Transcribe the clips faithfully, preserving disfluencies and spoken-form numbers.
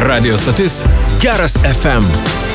Radio stotis Geras F M.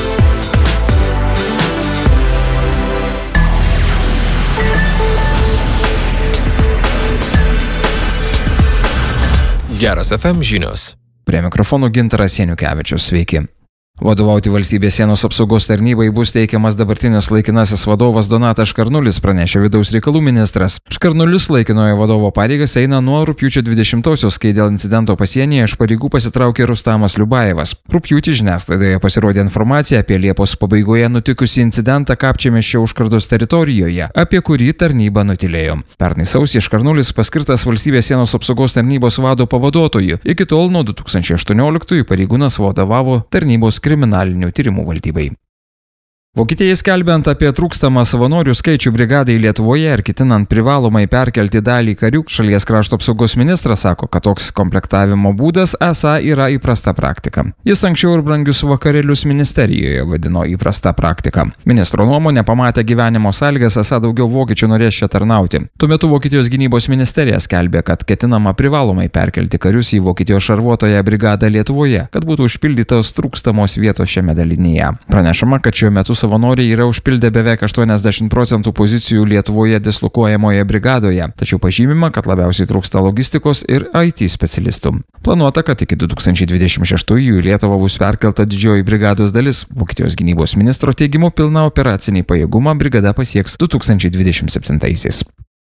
Geras F M žinios. Prie mikrofonų Gintaras Janukevičius, sveiki. Vadovauti valstybės sienos apsaugos tarnybai bus teikiamas dabartinis laikinasis vadovas Donatas Škarnulis, pranešė vidaus reikalų ministras. Škarnulis laikinojo vadovo pareigas eina nuo rugpjūčio dvidešimtosios, kai dėl incidento pasienyje iš pareigų pasitraukė Rustamas Liubajevas. Rugpjūtį žiniasklaidoje pasirodė informacija apie Liepos pabaigoje nutikusį incidentą Kapčiamiesčio užkardos teritorijoje, apie kurį tarnyba nutylėjo. Pernai sausį Škarnulis paskirtas valstybės sienos apsaugos tarnybos vado pavaduotoju. Iki tol nuo du tūkstančiai aštuonioliktųjų pareigūnas vadovavo tarnybos kriminalinių tyrimų valdybai. Vokietijai skelbiant apie trūkstamą savanorių skaičių brigadai Lietuvoje ir ketinant privalomai perkelti dalį karių, šalies krašto apsaugos ministras sako, kad toks komplektavimo būdas esą yra įprasta praktika. Jis anksčiau ir brangius vakarėlius ministerijoje vadino įprasta praktika. Ministro nuomonė, pamatę gyvenimo sąlygas, esą daugiau vokiečių norės čia tarnauti. Tuo metu Vokietijos gynybos ministerija skelbė, kad ketinama privalomai perkelti karius į Vokietijos šarvuotąją brigadą Lietuvoje, kad būtų užpildytos trūkstamos vietos šiame dalinyje. Pranešama, kad šiuo metu savanoriai yra užpildę beveik aštuoniasdešimt procentų pozicijų Lietuvoje dislokuojamoje brigadoje, tačiau pažymima, kad labiausiai trūksta logistikos ir I T specialistų. Planuota, kad iki du tūkstančiai dvidešimt šeštųjų į Lietuvą bus perkelta didžioji brigados dalis. Vokietijos gynybos ministro teigimu, pilną operacinį pajėgumą brigada pasieks du tūkstančiai dvidešimt septintaisiais.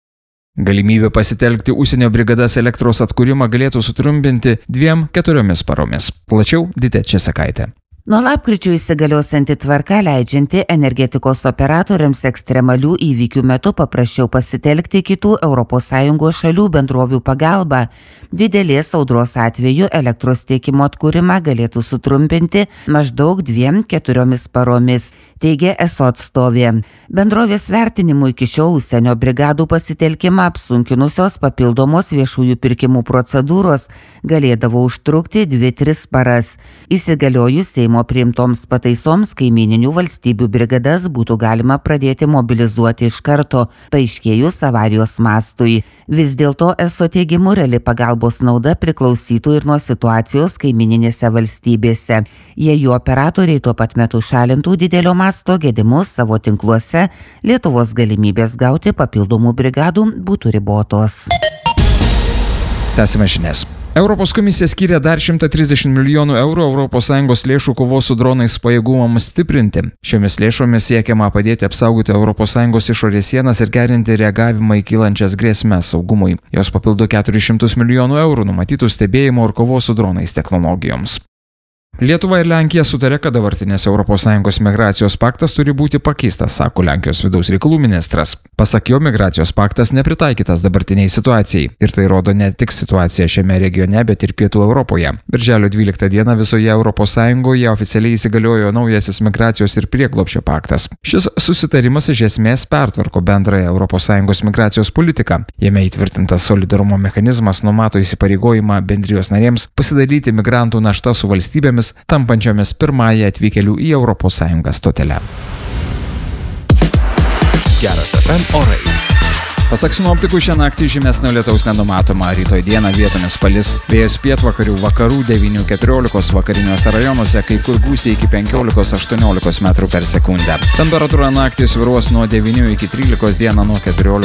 Galimybė pasitelkti užsienio brigadas elektros atkūrimą galėtų sutrumpinti dviem keturiomis paromis. Plačiau Ditė Česakaitė. Nuo lapkričio įsigaliosianti tvarka leidžianti energetikos operatoriams ekstremalių įvykių metu paprasčiau pasitelkti kitų Europos Sąjungos šalių bendrovių pagalbą. Didelės audros atveju elektros tiekimo atkūrimą galėtų sutrumpinti maždaug dviem keturiomis paromis, teigia E S O atstovė. Bendrovės vertinimu iki šiol užsienio brigadų pasitelkimą apsunkinusios papildomos viešųjų pirkimų procedūros galėdavo užtrukti dvi tris paras. Įsigaliojus Seimo priimtoms pataisoms kaimyninių valstybių brigadas būtų galima pradėti mobilizuoti iš karto, paaiškėjus avarijos mastui. Vis dėlto E S O teigimu reali pagalbos nauda priklausytų ir nuo situacijos kaimyninėse valstybėse. Jei jų operatoriai tuo pat metu šalintų didelio masto gedimus savo tinkluose, Lietuvos galimybės gauti papildomų brigadų būtų ribotos. Tęsime žinias. Europos komisija skyrė dar šimtą trisdešimt milijonų eurų Europos Sąjungos lėšų kovos su dronais pajėgumams stiprinti. Šiomis lėšomis siekiama padėti apsaugoti Europos Sąjungos išorės sienas ir gerinti reagavimą į kylančias grėsmes saugumui. Jos papildo keturis šimtus milijonų eurų numatytų stebėjimo ir kovos su dronais technologijoms. Lietuva ir Lenkija sutarė, kad dabartinės Europos Sąjungos migracijos paktas turi būti pakeistas, sako Lenkijos vidaus reikalų ministras. Pasak jo, migracijos paktas nepritaikytas dabartiniai situacijai. Ir tai rodo ne tik situacija šiame regione, bet ir pietų Europoje. Birželio dvyliktą dieną visoje Europos Sąjungoje oficialiai įsigaliojo naujasis migracijos ir prieglobsčio paktas. Šis susitarimas iš esmės pertvarko bendrąją Europos Sąjungos migracijos politiką. Jame įtvirtintas solidarumo mechanizmas numato įsipareigojimą bendrijos narėms pasidalyti migrantų naštą su valstybėmis, tampančiomis pirmąją atvykėlių į Europos Sąjungą stotelę. Geras F M orai. Pasak sinoptikų, šią naktį žymesnio lietaus nenumatoma, rytoj dieną vietomis palis. Vėjas pietvakarių vakarų devynių keturiolikos, vakariniuose rajonuose kai kur gūsiai iki penkiolikos aštuoniolikos metrų per sekundę. Temperatūra naktį svyruos nuo devynių iki trylikos, dieną nuo keturiolikos